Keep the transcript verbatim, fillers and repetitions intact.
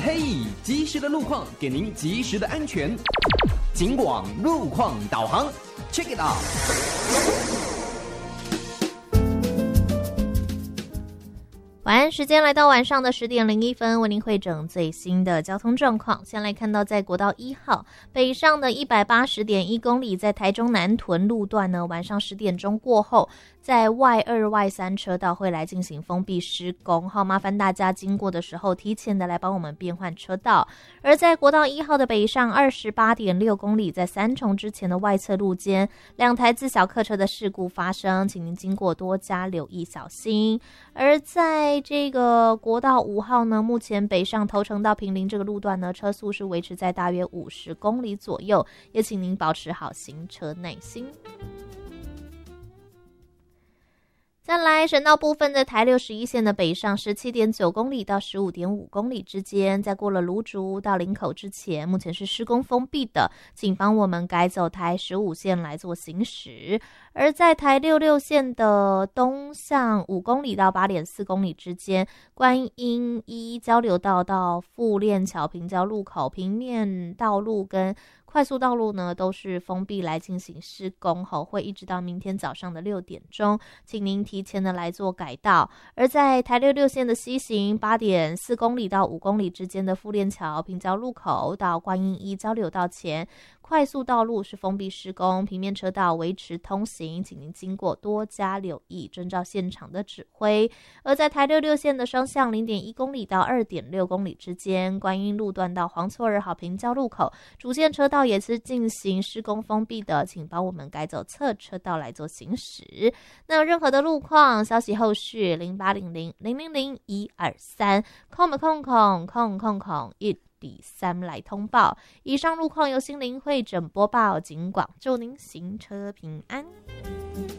嘿嘿，及时的路况给您及时的安全。警广路况导航 ，check it out。 晚安时间来到晚上的十点零一分，为您汇整最新的交通状况。先来看到在国道一号北上的一百八十点一公里，在台中南屯路段呢，晚上十点钟过后，在外二外三车道会来进行封闭施工，好，麻烦大家经过的时候提前的来帮我们变换车道。而在国道一号的北上二十八点六公里，在三重之前的外侧路间，两台自小客车的事故发生，请您经过多加留意小心。而在这个国道五号呢，目前北上头城到坪林这个路段呢，车速是维持在大约五十公里左右，也请您保持好行车耐心。再来，省道部分的台六十一线的北上十七点九公里到十五点五公里之间，在过了芦竹到林口之前，目前是施工封闭的，请帮我们改走台十五线来做行驶。而在台六六线的东向五公里到八点四公里之间，观音一交流道到富链桥平交路口平面道路跟快速道路呢，都是封闭来进行施工后，会一直到明天早上的六点钟，请您提前的来做改道。而在台六六线的西行八点四公里到五公里之间的富链桥平交路口到观音一交流道前，快速道路是封闭施工，平面车道维持通行，请您经过多加留意，遵照现场的指挥。而在台六六线的双向零点一公里到二点六公里之间，观音路段到黄厝二号平交路口，主线车道也是进行施工封闭的，请帮我们改走侧车道来做行驶。那有任何的路况消息后续零八零零零零零一二三空空空空空空一比三来通报。以上路况由心灵会诊播报，警广祝您行车平安。